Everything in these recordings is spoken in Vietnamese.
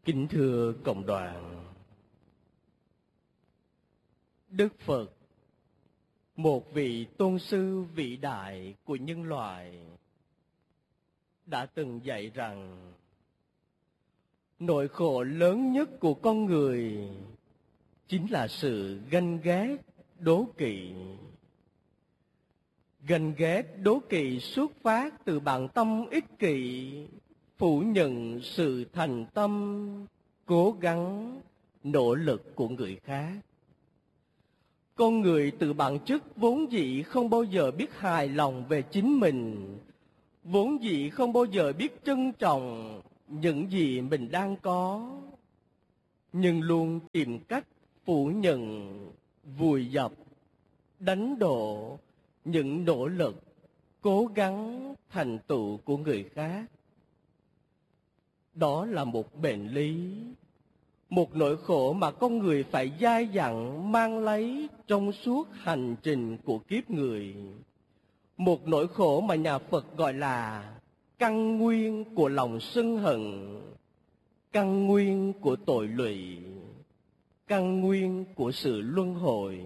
Kính thưa cộng đoàn, Đức Phật, một vị tôn sư vĩ đại của nhân loại, đã từng dạy rằng nỗi khổ lớn nhất của con người chính là sự ganh ghét, đố kỵ. Ganh ghét, đố kỵ xuất phát từ bản tâm ích kỷ, phủ nhận sự thành tâm, cố gắng, nỗ lực của người khác. Con người từ bản chất vốn dĩ không bao giờ biết hài lòng về chính mình, vốn dĩ không bao giờ biết trân trọng những gì mình đang có, nhưng luôn tìm cách phủ nhận, vùi dập, đánh đổ những nỗ lực, cố gắng thành tựu của người khác. Đó là một bệnh lý, một nỗi khổ mà con người phải dai dẳng mang lấy trong suốt hành trình của kiếp người. Một nỗi khổ mà nhà Phật gọi là căn nguyên của lòng sân hận, căn nguyên của tội lụy, căn nguyên của sự luân hồi.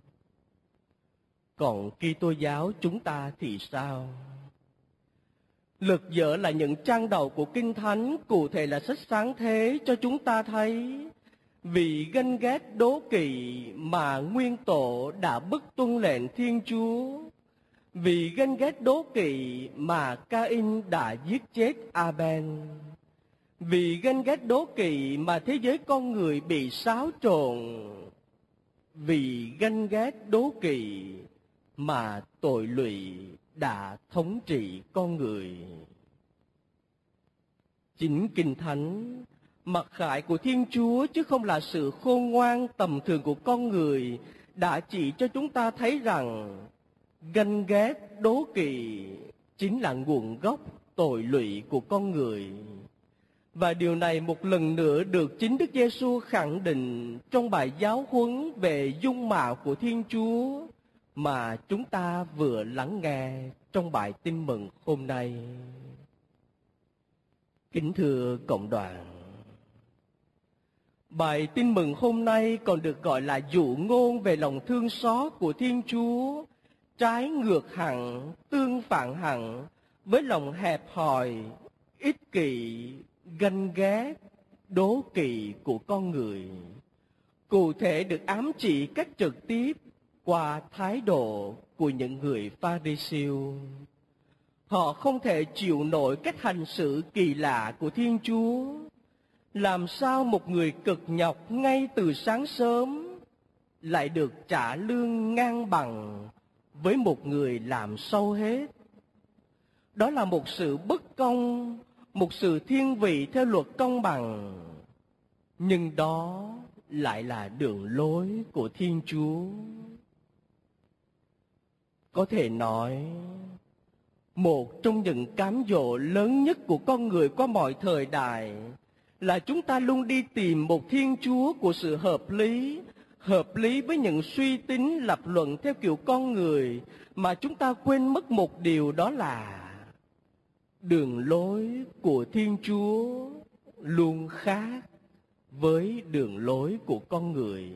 Còn Kitô giáo chúng ta thì sao? Lật dở là những trang đầu của Kinh Thánh, cụ thể là sách Sáng Thế, cho chúng ta thấy vì ganh ghét đố kỵ mà Nguyên Tổ đã bất tuân lệnh Thiên Chúa, vì ganh ghét đố kỵ mà Ca-in đã giết chết A-ben, vì ganh ghét đố kỵ mà thế giới con người bị xáo trộn, vì ganh ghét đố kỵ mà tội lụy đã thống trị con người. Chính Kinh Thánh, mặc khải của Thiên Chúa chứ không là sự khôn ngoan tầm thường của con người, đã chỉ cho chúng ta thấy rằng ganh ghét đố kỵ chính là nguồn gốc tội lụy của con người. Và điều này một lần nữa được chính Đức Giêsu khẳng định trong bài giáo huấn về dung mạo của Thiên Chúa mà chúng ta vừa lắng nghe trong bài tin mừng hôm nay. Kính thưa cộng đoàn, bài tin mừng hôm nay còn được gọi là dụ ngôn về lòng thương xót của Thiên Chúa, trái ngược hẳn, tương phản hẳn với lòng hẹp hòi, ích kỷ, ganh ghét, đố kỵ của con người. Cụ thể được ám chỉ cách trực tiếp qua thái độ của những người Pha-ri-siêu. Họ không thể chịu nổi cách hành xử kỳ lạ của Thiên Chúa. Làm sao một người cực nhọc ngay từ sáng sớm lại được trả lương ngang bằng với một người làm sau hết? Đó là một sự bất công, một sự thiên vị theo luật công bằng. Nhưng đó lại là đường lối của Thiên Chúa. Có thể nói, một trong những cám dỗ lớn nhất của con người qua mọi thời đại là chúng ta luôn đi tìm một Thiên Chúa của sự hợp lý với những suy tính lập luận theo kiểu con người, mà chúng ta quên mất một điều, đó là đường lối của Thiên Chúa luôn khác với đường lối của con người.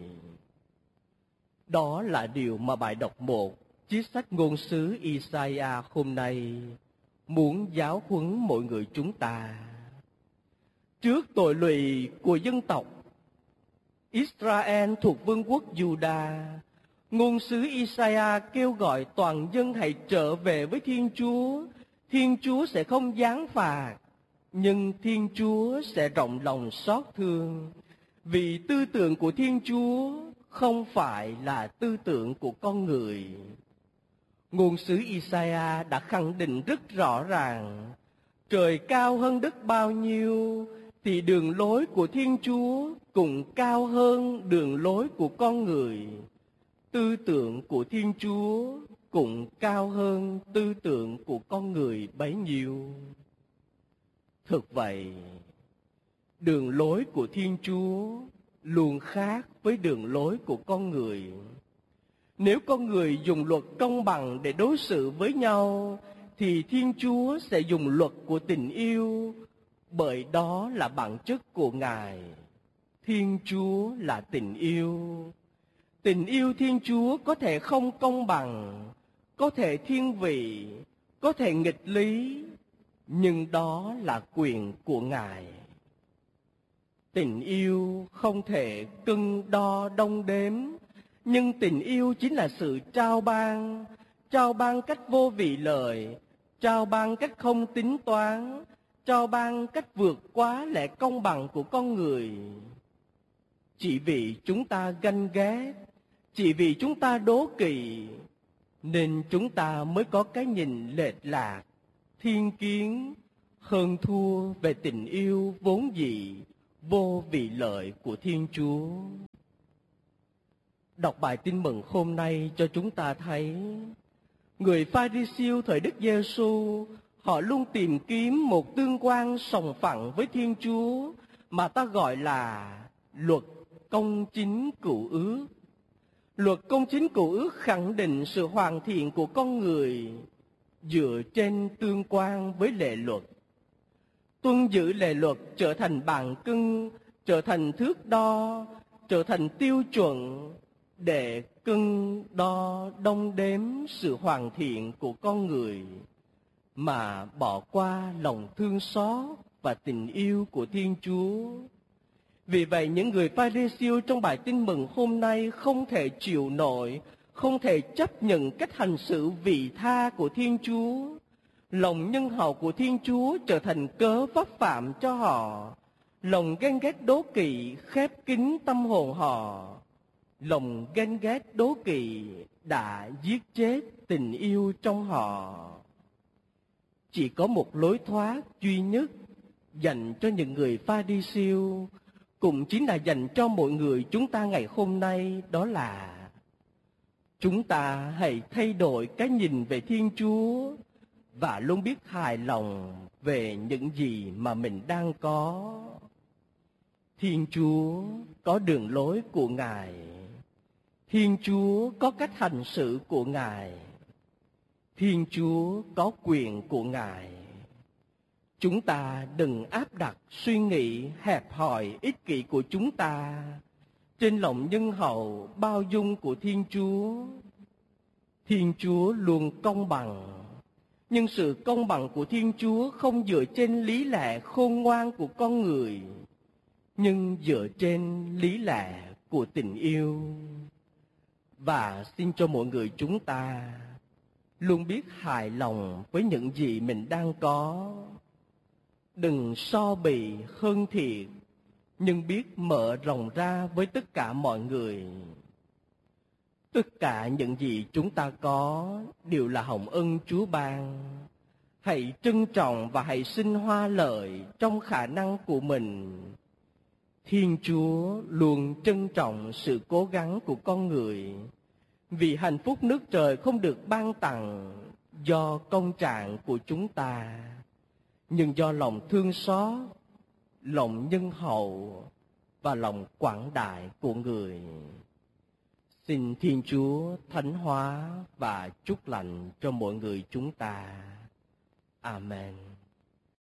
Đó là điều mà bài đọc 1 chiếc sách ngôn sứ Isaiah hôm nay muốn giáo huấn mọi người chúng ta. Trước tội lụy của dân tộc Israel thuộc vương quốc Juda, ngôn sứ Isaiah kêu gọi toàn dân hãy trở về với Thiên Chúa. Thiên Chúa sẽ không giáng phạt, nhưng Thiên Chúa sẽ rộng lòng xót thương, vì tư tưởng của Thiên Chúa không phải là tư tưởng của con người. Ngôn sứ Isaiah đã khẳng định rất rõ ràng, trời cao hơn đất bao nhiêu thì đường lối của Thiên Chúa cũng cao hơn đường lối của con người. Tư tưởng của Thiên Chúa cũng cao hơn tư tưởng của con người bấy nhiêu. Thực vậy, đường lối của Thiên Chúa luôn khác với đường lối của con người. Nếu con người dùng luật công bằng để đối xử với nhau, thì Thiên Chúa sẽ dùng luật của tình yêu, bởi đó là bản chất của Ngài. Thiên Chúa là tình yêu. Tình yêu Thiên Chúa có thể không công bằng, có thể thiên vị, có thể nghịch lý, nhưng đó là quyền của Ngài. Tình yêu không thể cân đo đong đếm, nhưng tình yêu chính là sự trao ban cách vô vị lợi, trao ban cách không tính toán, trao ban cách vượt quá lẽ công bằng của con người. Chỉ vì chúng ta ganh ghét, chỉ vì chúng ta đố kỵ, nên chúng ta mới có cái nhìn lệch lạc, thiên kiến, hơn thua về tình yêu vốn dĩ, vô vị lợi của Thiên Chúa. Đọc bài tin mừng hôm nay cho chúng ta thấy, người Pha-ri-siêu thời Đức Giê-xu, họ luôn tìm kiếm một tương quan sòng phẳng với Thiên Chúa mà ta gọi là luật công chính cựu ước. Luật công chính cựu ước khẳng định sự hoàn thiện của con người dựa trên tương quan với lệ luật. Tuân giữ lệ luật trở thành bàn cân, trở thành thước đo, trở thành tiêu chuẩn để cân đo đong đếm sự hoàn thiện của con người, mà bỏ qua lòng thương xót và tình yêu của Thiên Chúa. Vì vậy, những người Pha-ri-siêu trong bài tin mừng hôm nay không thể chịu nổi, không thể chấp nhận cách hành xử vị tha của Thiên Chúa. Lòng nhân hậu của Thiên Chúa trở thành cớ vấp phạm cho họ. Lòng ghen ghét đố kỵ khép kín tâm hồn họ. Lòng ghen ghét đố kỵ đã giết chết tình yêu trong họ. Chỉ có một lối thoát duy nhất dành cho những người Pha-ri-siêu, cũng chính là dành cho mọi người chúng ta ngày hôm nay, đó là chúng ta hãy thay đổi cái nhìn về Thiên Chúa và luôn biết hài lòng về những gì mà mình đang có. Thiên Chúa có đường lối của Ngài. Thiên Chúa có cách hành xử của Ngài. Thiên Chúa có quyền của Ngài. Chúng ta đừng áp đặt suy nghĩ hẹp hòi ích kỷ của chúng ta trên lòng nhân hậu bao dung của Thiên Chúa. Thiên Chúa luôn công bằng, nhưng sự công bằng của Thiên Chúa không dựa trên lý lẽ khôn ngoan của con người, nhưng dựa trên lý lẽ của tình yêu. Và xin cho mọi người chúng ta luôn biết hài lòng với những gì mình đang có. Đừng so bì hơn thiệt, nhưng biết mở rộng ra với tất cả mọi người. Tất cả những gì chúng ta có đều là hồng ân Chúa ban. Hãy trân trọng và hãy sinh hoa lợi trong khả năng của mình. Thiên Chúa luôn trân trọng sự cố gắng của con người, vì hạnh phúc nước trời không được ban tặng do công trạng của chúng ta, nhưng do lòng thương xót, lòng nhân hậu và lòng quảng đại của người. Xin Thiên Chúa thánh hóa và chúc lành cho mọi người chúng ta. Amen.